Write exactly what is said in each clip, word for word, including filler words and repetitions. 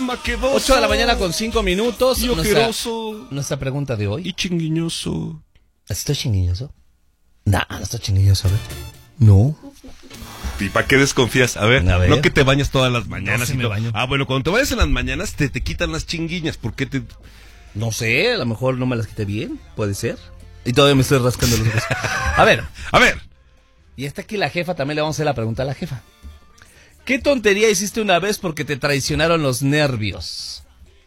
maquedoso. ocho de la mañana con cinco minutos. Y ojeroso. Nuestra, nuestra pregunta de hoy. Y chinguiñoso. ¿Estoy chinguilloso? No, no estoy chinguilloso, a ver. No. ¿Y para qué desconfías? A ver, a ver, no que te bañas todas las mañanas. No, y me todo. baño. Ah, bueno, cuando te bañas en las mañanas te, te quitan las chinguiñas. ¿Por qué te...? No sé, a lo mejor no me las quité bien, puede ser. Y todavía me estoy rascando los ojos. A ver. A ver. Y está aquí la jefa, también le vamos a hacer la pregunta a la jefa. ¿Qué tontería hiciste una vez porque te traicionaron los nervios?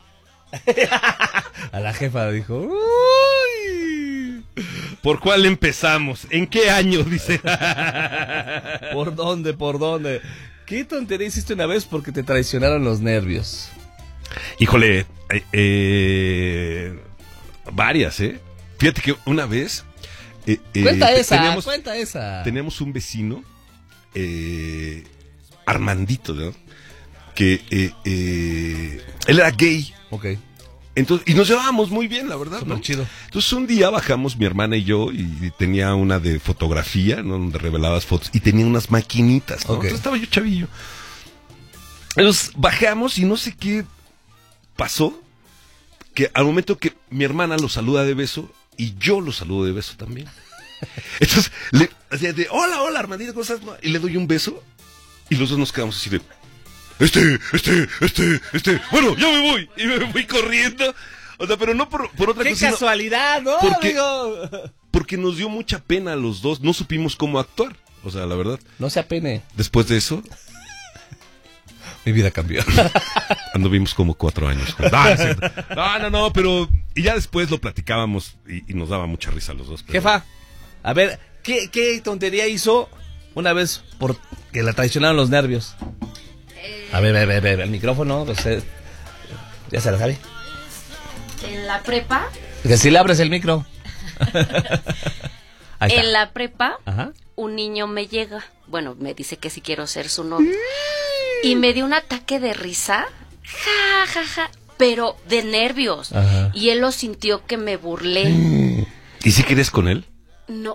A la jefa dijo... Uy. ¿Por cuál empezamos? ¿En qué año? Dice. ¿Por dónde? ¿Por dónde? ¿Qué tontería hiciste una vez porque te traicionaron los nervios? Híjole, eh, eh, varias, ¿eh? Fíjate que una vez... Eh, eh, cuenta esa, teníamos, cuenta esa. Teníamos un vecino, eh, Armandito, ¿no? Que eh, eh, él era gay. Ok. Entonces, y nos llevábamos muy bien, la verdad, Súper ¿no? chido. Entonces un día bajamos mi hermana y yo y tenía una de fotografía, ¿no? Donde revelabas fotos y tenía unas maquinitas, ¿no? Okay. Entonces estaba yo chavillo. Entonces bajamos y no sé qué pasó, que al momento que mi hermana lo saluda de beso y yo lo saludo de beso también. Entonces, le hacía de, hola, hola, Armandito, ¿cómo estás? Y le doy un beso y los dos nos quedamos así de... Este, este, este, este, bueno, ya me voy. Y me voy corriendo. O sea, pero no por, por otra ¡Qué cosa. casualidad, ¿no, porque, amigo? Porque nos dio mucha pena a los dos. No supimos cómo actuar. O sea, la verdad. No se apene. Después de eso, mi vida cambió. anduvimos como cuatro años. No, no, es cierto. no, no, no, pero... Y ya después lo platicábamos y, y nos daba mucha risa a los dos. Pero... Jefa, a ver, ¿qué, ¿qué tontería hizo una vez porque la traicionaron los nervios? A ver, a ver, a ver, el micrófono, usted ya se la sabe. En la prepa. Que si le abres el micro. Ahí está. En la prepa, Ajá. un niño me llega. Bueno, me dice que si quiero ser su novio. Y me dio un ataque de risa. Ja, ja, ja. Pero de nervios. Ajá. Y él lo sintió que me burlé. ¿Y si quieres con él? No.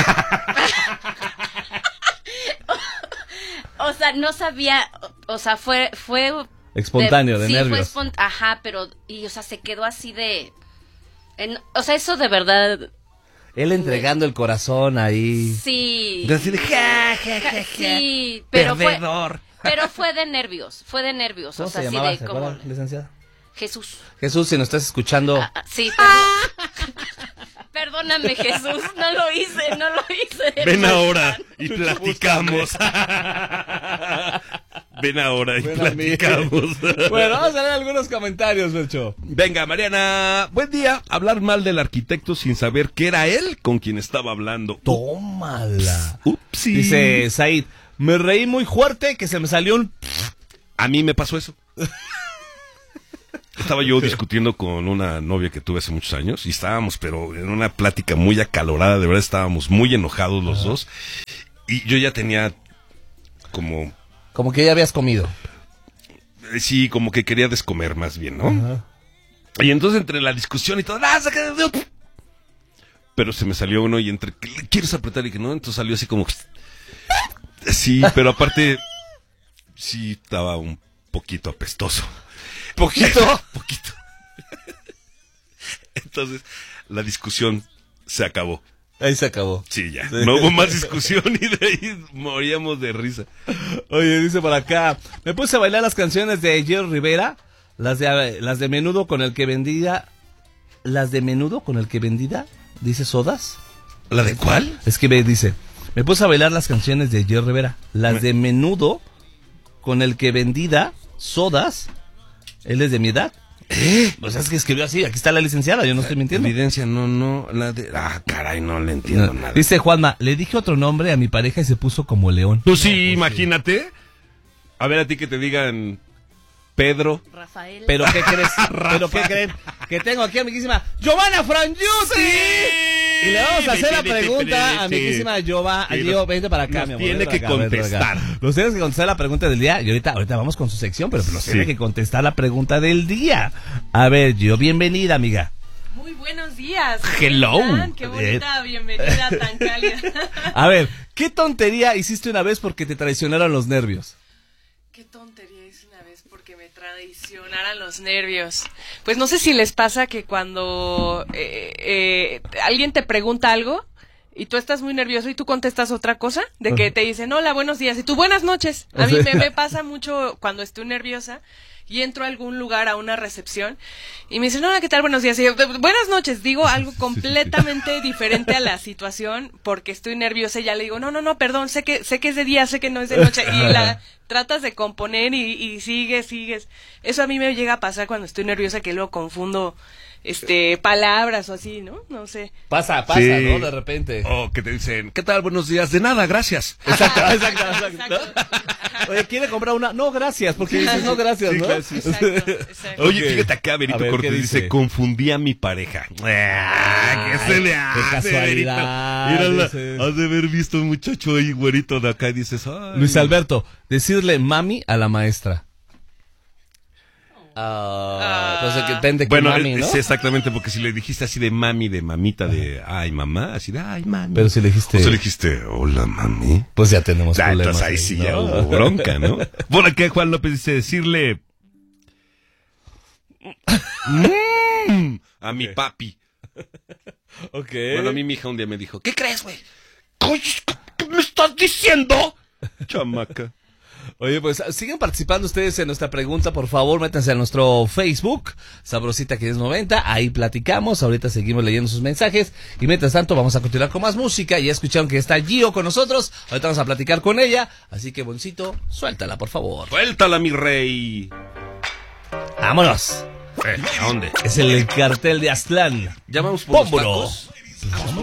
O sea, no sabía, o sea, fue fue espontáneo, de, de sí, nervios. Fue espont- ajá, pero y o sea, se quedó así de en, o sea, eso de verdad. Él entregando el corazón ahí. Sí. Decir, ja, ja, ja, ja. Sí, pero perdedor. fue pero fue de nervios, fue de nervios, ¿Cómo o sea, se así llamaba, de ¿se como acuerda, licenciada? Jesús. Jesús, si nos estás escuchando. Ah, ah, sí, perdón. Perdóname, Jesús, no lo hice, no lo hice. Ven ahora y platicamos. Ven ahora y Ven platicamos. Bueno, vamos a leer algunos comentarios, Bercho. Venga, Mariana, buen día. Hablar mal del arquitecto sin saber que era él con quien estaba hablando. Tómala. Upsi. Dice Said, me reí muy fuerte que se me salió un... A mí me pasó eso. Estaba yo discutiendo con una novia que tuve hace muchos años y estábamos, pero en una plática muy acalorada, de verdad estábamos muy enojados los Ajá. dos. Y yo ya tenía como... Como que ya habías comido. Sí, como que quería descomer más bien, ¿no? Ajá. Y entonces entre la discusión y todo... ¡Ah, saca de... Pero se me salió uno y entre... ¿Quieres apretar? Y que no, entonces salió así como... Sí, pero aparte... Sí, estaba un poquito apestoso. Poquito, poquito. Entonces, la discusión se acabó. Ahí se acabó. Sí, ya. Sí. No hubo más discusión y de ahí moríamos de risa. Oye, dice por acá, me puse a bailar las canciones de Jerry Rivera, las de las de Menudo con el que vendía, las de Menudo con el que vendía, dice Sodas. ¿La de cuál? Es que me dice, me puse a bailar las canciones de Jerry Rivera, las me... de Menudo con el que vendida Sodas. Él es de mi edad. ¿Eh? O sea, es que escribió así. Aquí está la licenciada, yo no estoy mintiendo. Evidencia, no, no. La de... Ah, caray, no le entiendo no. nada. Dice Juanma, le dije otro nombre a mi pareja y se puso como León. Tú sí, no, pues imagínate. Sí. A ver, a ti que te digan Pedro. Rafael. ¿Pero qué crees? ¿Pero qué creen? Que tengo aquí a mi amiguísima Giovanna Frangiuti. Sí. Y le vamos a hacer la pregunta a mi amiguísima Giovanna. Gio, vente para acá, mi amor. Tiene que contestar. Nos tienes que contestar la pregunta del día. Y ahorita, ahorita vamos con su sección, pero nos sí. tiene que contestar la pregunta del día. A ver, Gio, bienvenida, amiga. Muy buenos días. Hello. Qué bonita bienvenida tan cálida. A ver, ¿qué tontería hiciste una vez porque te traicionaron los nervios? ¿Qué tontería hice una vez porque que me traicionaran los nervios. Pues no sé si les pasa que cuando eh, eh, alguien te pregunta algo y tú estás muy nervioso y tú contestas otra cosa, de que te dicen, hola, buenos días, y tú, buenas noches. A mí me, me pasa mucho cuando estoy nerviosa y entro a algún lugar, a una recepción, y me dicen, hola, ¿qué tal? Buenos días. Y yo, buenas noches. Digo algo completamente diferente a la situación porque estoy nerviosa y ya le digo, no, no, no, perdón, sé que sé que es de día, sé que no es de noche. Y la tratas de componer y, y sigues, sigues. Eso a mí me llega a pasar cuando estoy nerviosa, que luego confundo este palabras o así, ¿no? No sé. Pasa, pasa, Sí. ¿no? De repente. O que te dicen, ¿qué tal? Buenos días. De nada, gracias. Exacto, exacto, exacto. Exacto. Oye, ¿quiere comprar una? No, gracias, porque dices no, gracias, Sí, ¿no? claro, sí. Exacto, exacto. Oye, Ok. fíjate acá, Benito A ver, Cortés ¿qué dice? dice? confundí a mi pareja. Ah, ¿qué se le qué hace, casualidad, Benito? Mírala, dice. has de haber visto un muchacho ahí, güerito de acá, y dices, ay. Luis Alberto, decirle mami a la maestra. Ah, entonces que depende que Bueno, mami, es- ¿no? es exactamente, porque si le dijiste así de mami, de mamita, de ay, mamá, así de ay, mami. Pero si le dijiste, O si le dijiste, hola, mami. pues ya tenemos Ah, problemas. entonces ahí sí ¿no? ya hubo bronca, ¿no? Por acá Juan López dice decirle "Mm", a mi papi. Ok. Bueno, a mí mi hija un día me dijo, ¿qué crees, güey? Oye, ¿qué- ¿qué me estás diciendo? Chamaca. Oye, pues sigan participando ustedes en nuestra pregunta, por favor, métanse a nuestro Facebook, Sabrosita quinientos noventa, ahí platicamos, ahorita seguimos leyendo sus mensajes, y mientras tanto vamos a continuar con más música, ya escucharon que está Gio con nosotros, ahorita vamos a platicar con ella, así que Boncito, suéltala, por favor. Suéltala, mi rey. ¡Vámonos! Eh, ¿a dónde? Es el cartel de Aztlán. ¿Ya vamos por los Pómbolo. tacos?